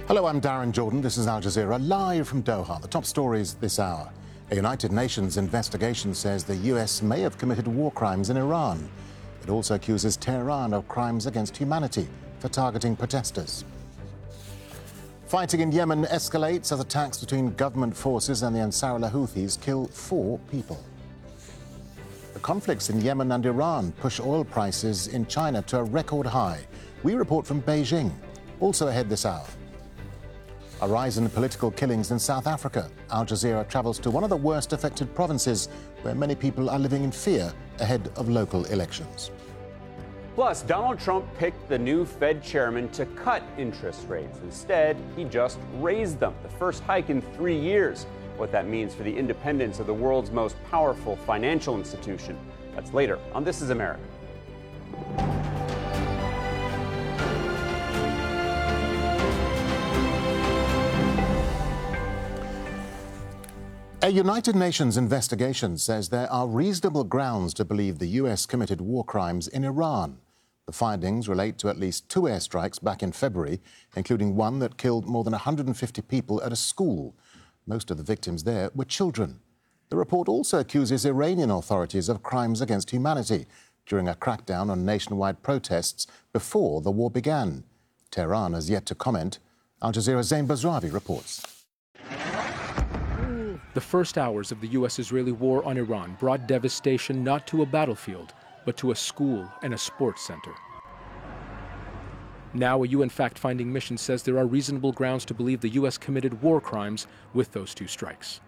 Hello, I'm Darren Jordan. This is Al Jazeera, live from Doha. The top stories this hour. A United Nations investigation says the US may have committed war crimes in Iran. It also accuses Tehran of crimes against humanity for targeting protesters. Fighting in Yemen escalates as attacks between government forces and the Ansarullah Houthis kill 4 people. The conflicts in Yemen and Iran push oil prices in China to a record high. We report from Beijing. Also ahead this hour. A rise in political killings in South Africa. Al Jazeera travels to one of the worst affected provinces where many people are living in fear ahead of local elections. Plus, Donald Trump picked the new Fed chairman to cut interest rates. Instead, he just raised them, the first hike in 3 years. What that means for the independence of the world's most powerful financial institution. That's later on This Is America. A United Nations investigation says there are reasonable grounds to believe the US committed war crimes in Iran. The findings relate to at least 2 airstrikes back in February, including one that killed more than 150 people at a school. Most of the victims there were children. The report also accuses Iranian authorities of crimes against humanity during a crackdown on nationwide protests before the war began. Tehran has yet to comment. Al Jazeera's Zain Basravi reports. The first hours of the U.S.-Israeli war on Iran brought devastation not to a battlefield, but to a school and a sports center. Now, a UN fact-finding mission says there are reasonable grounds to believe the U.S. committed war crimes with those 2 strikes.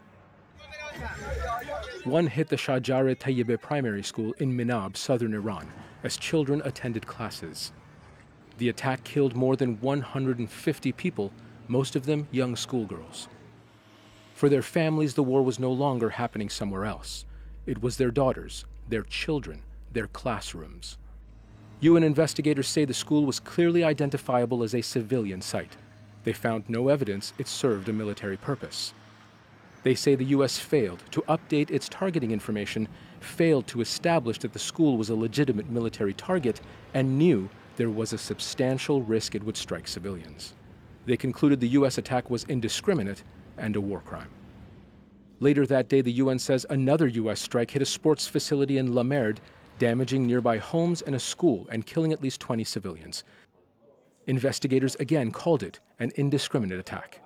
One hit the Shajar Tayyibeh primary school in Minab, southern Iran, as children attended classes. The attack killed more than 150 people, most of them young schoolgirls. For their families, the war was no longer happening somewhere else. It was their daughters, their children, their classrooms. UN investigators say the school was clearly identifiable as a civilian site. They found no evidence it served a military purpose. They say the U.S. failed to update its targeting information, failed to establish that the school was a legitimate military target, and knew there was a substantial risk it would strike civilians. They concluded the U.S. attack was indiscriminate and a war crime. Later that day, the UN says another U.S. strike hit a sports facility in La Merde, damaging nearby homes and a school and killing at least 20 civilians. Investigators again called it an indiscriminate attack.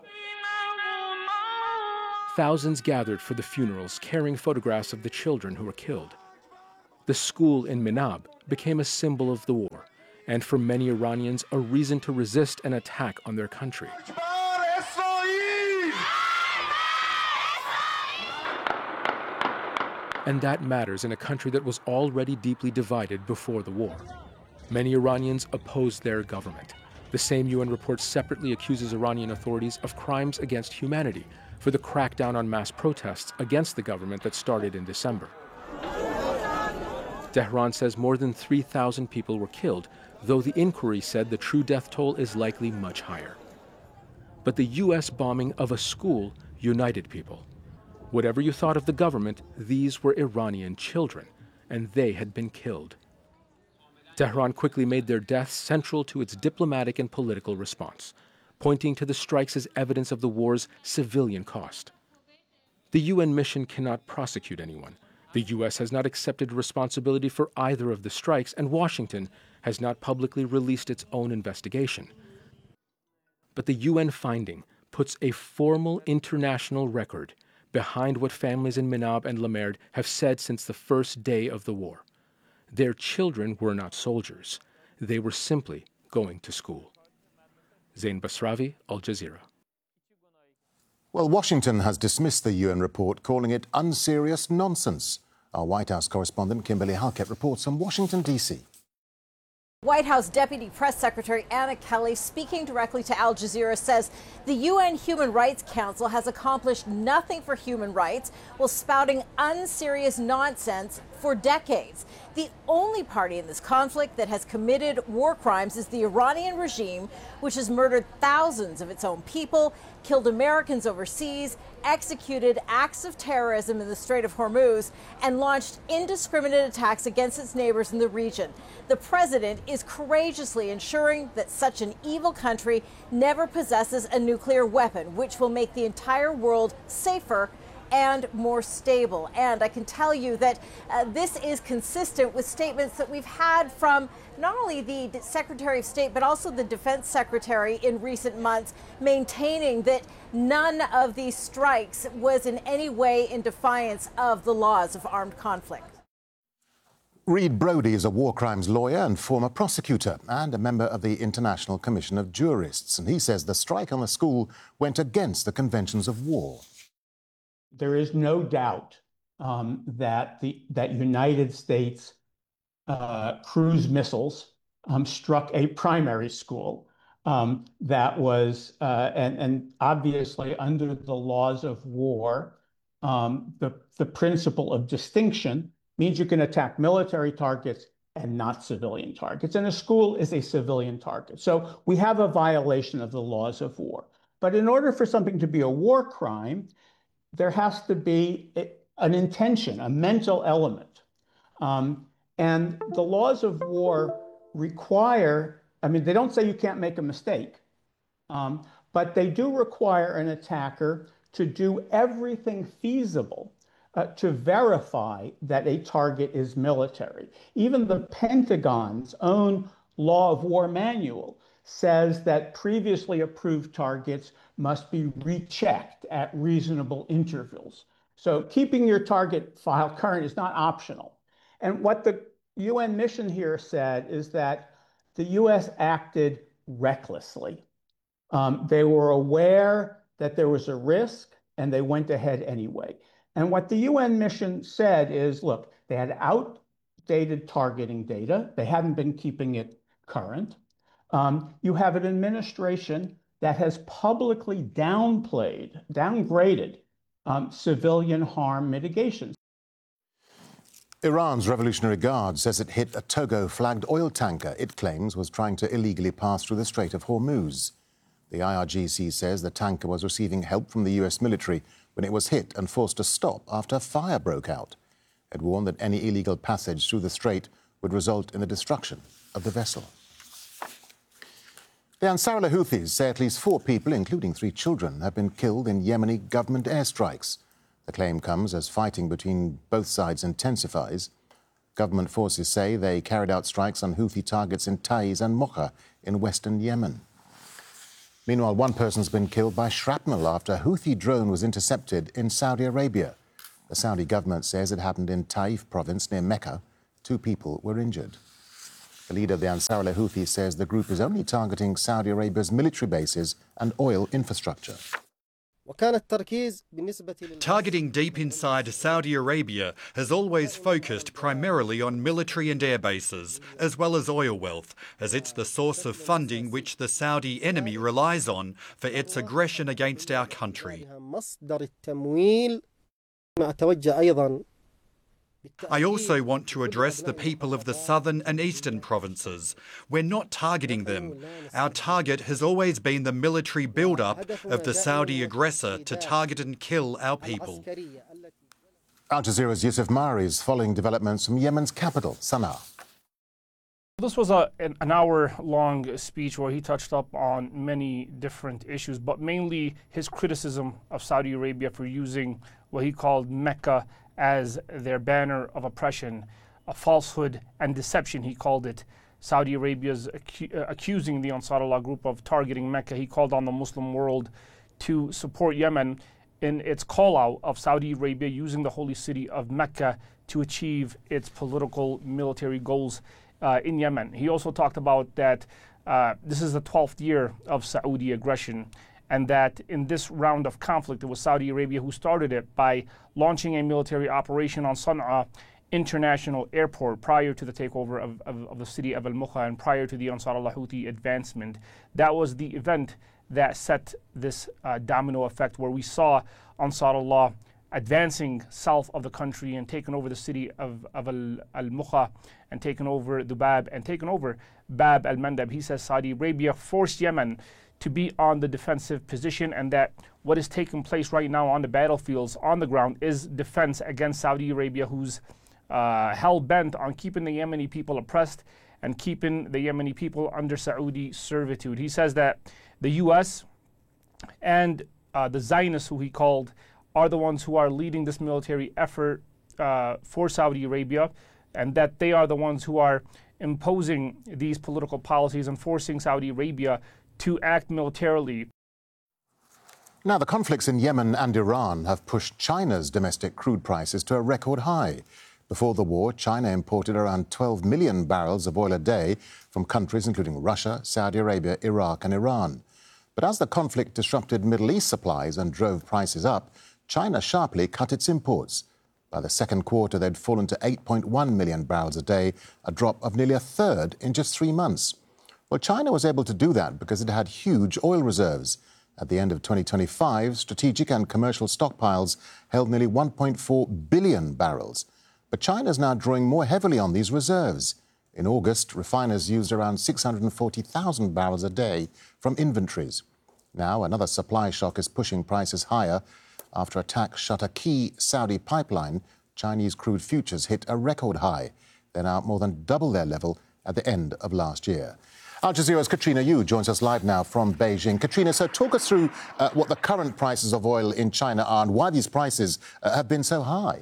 Thousands gathered for the funerals, carrying photographs of the children who were killed. The school in Minab became a symbol of the war, and for many Iranians, a reason to resist an attack on their country. And that matters in a country that was already deeply divided before the war. Many Iranians opposed their government. The same UN report separately accuses Iranian authorities of crimes against humanity for the crackdown on mass protests against the government that started in December. Tehran says more than 3,000 people were killed, though the inquiry said the true death toll is likely much higher. But the US bombing of a school united people. Whatever you thought of the government, these were Iranian children, and they had been killed. Tehran quickly made their deaths central to its diplomatic and political response, pointing to the strikes as evidence of the war's civilian cost. The UN mission cannot prosecute anyone. The U.S. has not accepted responsibility for either of the strikes, and Washington has not publicly released its own investigation. But the UN finding puts a formal international record behind what families in Minab and La Merde have said since the first day of the war. Their children were not soldiers. They were simply going to school. Zain Basravi, Al Jazeera. Well, Washington has dismissed the UN report, calling it unserious nonsense. Our White House correspondent Kimberly Halkett reports from Washington, D.C. White House Deputy Press Secretary Anna Kelly, speaking directly to Al Jazeera, says the UN Human Rights Council has accomplished nothing for human rights while spouting unserious nonsense for decades. The only party in this conflict that has committed war crimes is the Iranian regime, which has murdered thousands of its own people, killed Americans overseas, executed acts of terrorism in the Strait of Hormuz, and launched indiscriminate attacks against its neighbors in the region. The president is courageously ensuring that such an evil country never possesses a nuclear weapon, which will make the entire world safer and more stable. And I can tell you that this is consistent with statements that we've had from not only the Secretary of State, but also the Defense Secretary in recent months, maintaining that none of these strikes was in any way in defiance of the laws of armed conflict. Reed Brody is a war crimes lawyer and former prosecutor and a member of the International Commission of Jurists. And he says the strike on the school went against the conventions of war. There is no doubt that United States cruise missiles struck a primary school that was, and obviously under the laws of war, the principle of distinction means you can attack military targets and not civilian targets. And a school is a civilian target. So we have a violation of the laws of war. But in order for something to be a war crime, there has to be an intention, a mental element. And the laws of war require, I mean, they don't say you can't make a mistake, but they do require an attacker to do everything feasible to verify that a target is military. Even the Pentagon's own law of war manual says that previously approved targets must be rechecked at reasonable intervals. So keeping your target file current is not optional. And what the UN mission here said is that the US acted recklessly. They were aware that there was a risk and they went ahead anyway. And what the UN mission said is, look, they had outdated targeting data. They hadn't been keeping it current. You have an administration that has publicly downgraded civilian harm mitigation. Iran's Revolutionary Guard says it hit a Togo-flagged oil tanker it claims was trying to illegally pass through the Strait of Hormuz. The IRGC says the tanker was receiving help from the US military when it was hit and forced to stop after a fire broke out. It warned that any illegal passage through the strait would result in the destruction of the vessel. The Ansarullah Houthis say at least 4 people, including 3 children, have been killed in Yemeni government airstrikes. The claim comes as fighting between both sides intensifies. Government forces say they carried out strikes on Houthi targets in Taiz and Mocha in western Yemen. Meanwhile, 1 person's been killed by shrapnel after a Houthi drone was intercepted in Saudi Arabia. The Saudi government says it happened in Taif province near Mecca. 2 people were injured. The leader of the Ansarullah Houthis says the group is only targeting Saudi Arabia's military bases and oil infrastructure. Targeting deep inside Saudi Arabia has always focused primarily on military and air bases, as well as oil wealth, as it's the source of funding which the Saudi enemy relies on for its aggression against our country. I also want to address the people of the southern and eastern provinces. We're not targeting them. Our target has always been the military build-up of the Saudi aggressor to target and kill our people. Al Jazeera's Yusuf Mari is following developments from Yemen's capital, Sana'a. This was an hour-long speech where he touched up on many different issues, but mainly his criticism of Saudi Arabia for using what he called Mecca as their banner of oppression, a falsehood and deception, he called it. Saudi Arabia's accusing the Ansarullah group of targeting Mecca. He called on the Muslim world to support Yemen in its call-out of Saudi Arabia using the holy city of Mecca to achieve its political military goals in Yemen. He also talked about that this is the 12th year of Saudi aggression, and that in this round of conflict, it was Saudi Arabia who started it by launching a military operation on Sana'a International Airport prior to the takeover of the city of Al-Mukha and prior to the Ansarullah Houthi advancement. That was the event that set this domino effect where we saw Ansarullah advancing south of the country and taken over the city of Al-Mukha and taken over Dubab and taken over Bab al-Mandab. He says Saudi Arabia forced Yemen to be on the defensive position, and that what is taking place right now on the battlefields on the ground is defense against Saudi Arabia, who's hell-bent on keeping the Yemeni people oppressed and keeping the Yemeni people under Saudi servitude. He says that the U.S. and the Zionists, who he called, are the ones who are leading this military effort for Saudi Arabia, and that they are the ones who are imposing these political policies and forcing Saudi Arabia to act militarily. Now, the conflicts in Yemen and Iran have pushed China's domestic crude prices to a record high. Before the war, China imported around 12 million barrels of oil a day from countries including Russia, Saudi Arabia, Iraq and Iran. But as the conflict disrupted Middle East supplies and drove prices up, China sharply cut its imports. By the second quarter, they'd fallen to 8.1 million barrels a day, a drop of nearly a third in just 3 months. Well, China was able to do that because it had huge oil reserves. At the end of 2025, strategic and commercial stockpiles held nearly 1.4 billion barrels. But China is now drawing more heavily on these reserves. In August, refiners used around 640,000 barrels a day from inventories. Now, another supply shock is pushing prices higher. After attacks shut a key Saudi pipeline, Chinese crude futures hit a record high. They're now more than double their level at the end of last year. Al Jazeera's Katrina Yu joins us live now from Beijing. Katrina, so talk us through what the current prices of oil in China are and why these prices have been so high.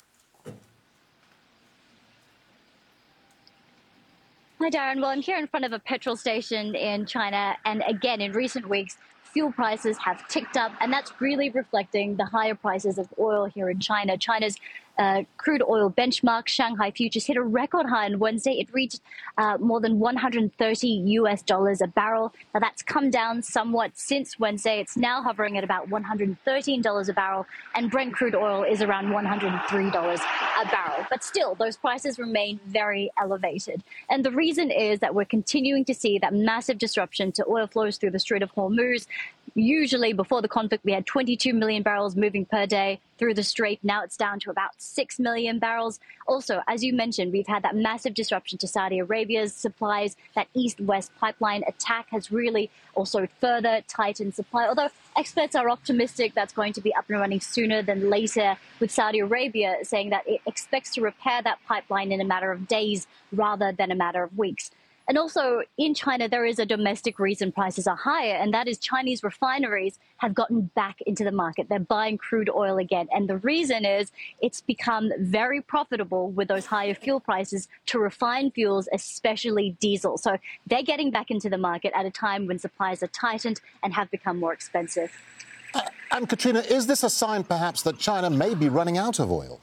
Hi, Darren. Well, I'm here in front of a petrol station in China, and again, in recent weeks, fuel prices have ticked up, and that's really reflecting the higher prices of oil here in China. China's crude oil benchmark, Shanghai futures, hit a record high on Wednesday. It reached more than $130 a barrel. Now, that's come down somewhat since Wednesday. It's now hovering at about $113 a barrel, and Brent crude oil is around $103 a barrel. But still, those prices remain very elevated. And the reason is that we're continuing to see that massive disruption to oil flows through the Strait of Hormuz. Usually, before the conflict, we had 22 million barrels moving per day through the strait. Now it's down to about 6 million barrels. Also, as you mentioned, we've had that massive disruption to Saudi Arabia's supplies. That east-west pipeline attack has really also further tightened supply, although experts are optimistic that's going to be up and running sooner than later, with Saudi Arabia saying that it expects to repair that pipeline in a matter of days rather than a matter of weeks. And also, in China, there is a domestic reason prices are higher, and that is Chinese refineries have gotten back into the market. They're buying crude oil again. And the reason is it's become very profitable with those higher fuel prices to refine fuels, especially diesel. So they're getting back into the market at a time when supplies are tightened and have become more expensive. And Katrina, is this a sign perhaps that China may be running out of oil?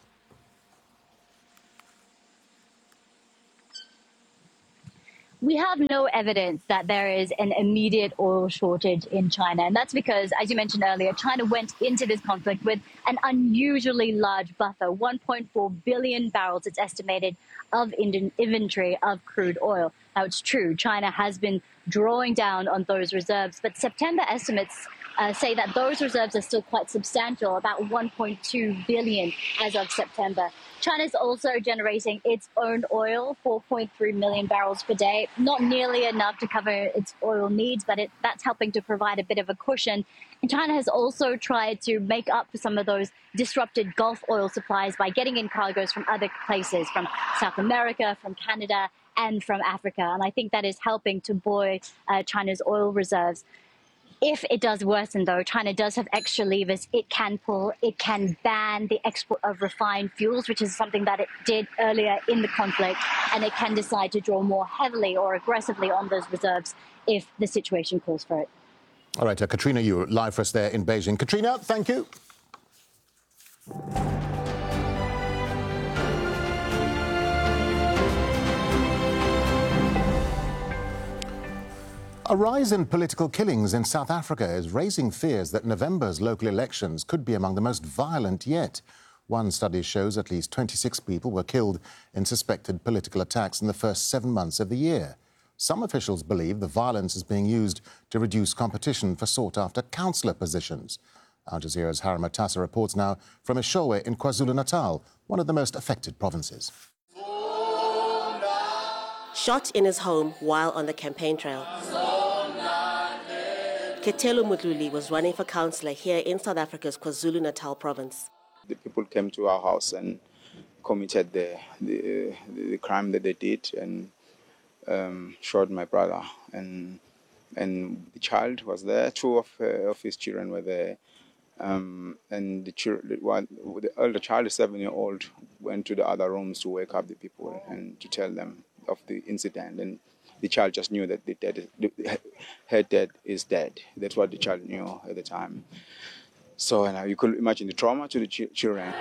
We have no evidence that there is an immediate oil shortage in China. And that's because, as you mentioned earlier, China went into this conflict with an unusually large buffer, 1.4 billion barrels, it's estimated, of inventory of crude oil. Now, it's true, China has been drawing down on those reserves, but September estimates say that those reserves are still quite substantial, about 1.2 billion as of September. China's also generating its own oil, 4.3 million barrels per day. Not nearly enough to cover its oil needs, but that's helping to provide a bit of a cushion. And China has also tried to make up for some of those disrupted Gulf oil supplies by getting in cargoes from other places, from South America, from Canada, and from Africa. And I think that is helping to buoy China's oil reserves. If it does worsen, though, China does have extra levers it can pull. It can ban the export of refined fuels, which is something that it did earlier in the conflict, and it can decide to draw more heavily or aggressively on those reserves if the situation calls for it. All right, Katrina, you're live for us there in Beijing. Katrina, thank you. A rise in political killings in South Africa is raising fears that November's local elections could be among the most violent yet. One study shows at least 26 people were killed in suspected political attacks in the first 7 months of the year. Some officials believe the violence is being used to reduce competition for sought-after councillor positions. Al Jazeera's Harun Matassa reports now from Eshowe in KwaZulu-Natal, one of the most affected provinces. Shot in his home while on the campaign trail. Ketelo Mudluli was running for councillor here in South Africa's KwaZulu-Natal province. The people came to our house and committed the crime that they did and shot my brother. And the child was there. Two of his children were there. And the elder child, the 7-year-old, went to the other rooms to wake up the people and to tell them of the incident. And the child just knew that her dad is dead. That's what the child knew at the time. So you could imagine the trauma to the children.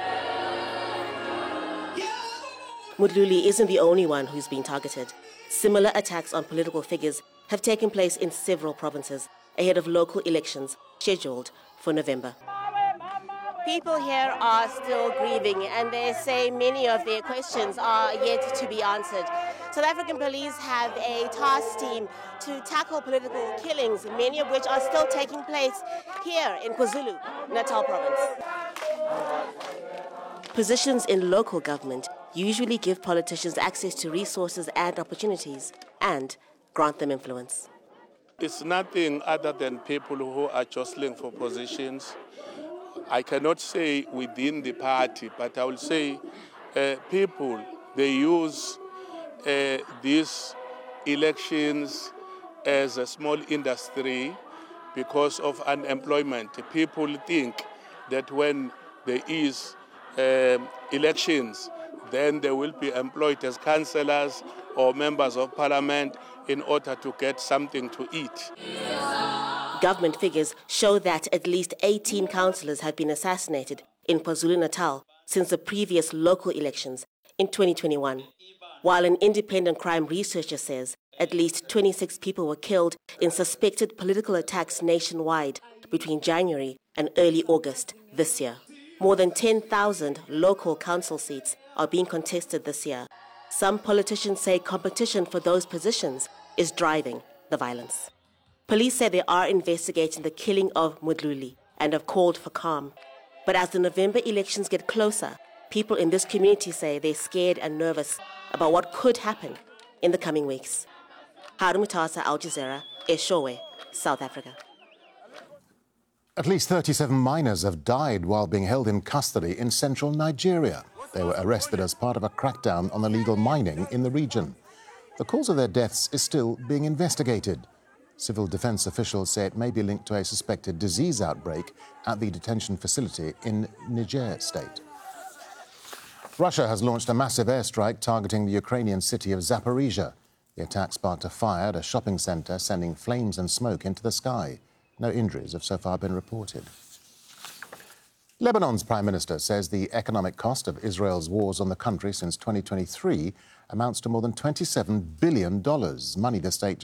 Mudluli isn't the only one who's been targeted. Similar attacks on political figures have taken place in several provinces ahead of local elections scheduled for November. People here are still grieving, and they say many of their questions are yet to be answered. South African police have a task team to tackle political killings, many of which are still taking place here in KwaZulu-Natal province. Positions in local government usually give politicians access to resources and opportunities and grant them influence. It's nothing other than people who are jostling for positions. I cannot say within the party, but I will say people, they use these elections as a small industry because of unemployment. People think that when there is elections, then they will be employed as councillors or members of parliament in order to get something to eat. Government figures show that at least 18 councillors have been assassinated in KwaZulu-Natal since the previous local elections in 2021, while an independent crime researcher says at least 26 people were killed in suspected political attacks nationwide between January and early August this year. More than 10,000 local council seats are being contested this year. Some politicians say competition for those positions is driving the violence. Police say they are investigating the killing of Mudluli and have called for calm. But as the November elections get closer, people in this community say they're scared and nervous about what could happen in the coming weeks. Harun Matassa, Al Jazeera, Eshowe, South Africa. At least 37 miners have died while being held in custody in central Nigeria. They were arrested as part of a crackdown on illegal mining in the region. The cause of their deaths is still being investigated. Civil defense officials say it may be linked to a suspected disease outbreak at the detention facility in Niger state. Russia has launched a massive airstrike targeting the Ukrainian city of Zaporizhia. The attack sparked a fire at a shopping centre, sending flames and smoke into the sky. No injuries have so far been reported. Lebanon's Prime Minister says the economic cost of Israel's wars on the country since 2023 amounts to more than $27 billion, money the state